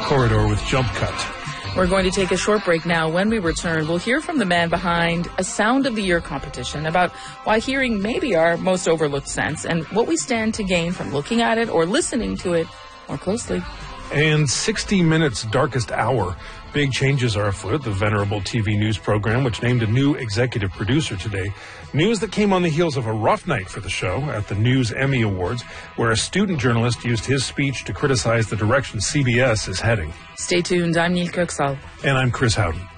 Corridor with Jump Cut. We're going to take a short break now. When we return, we'll hear from the man behind a Sound of the Year competition about why hearing may be our most overlooked sense and what we stand to gain from looking at it or listening to it more closely. And 60 Minutes Darkest Hour. Big changes are afoot. The venerable TV news program, which named a new executive producer today. News that came on the heels of a rough night for the show at the News Emmy Awards, where a student journalist used his speech to criticize the direction CBS is heading. Stay tuned. I'm Neil Kirksall. And I'm Chris Howden.